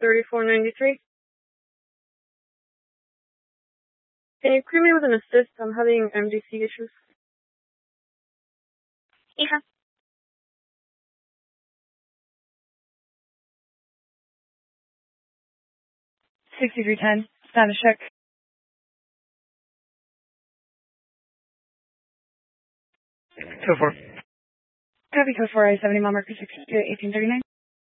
3493. Can you crew me with an assist? I'm having MDC issues. Hija. 6310. Status check. Code 4. Copy code 4, I-70 mile marker 6 to 1839.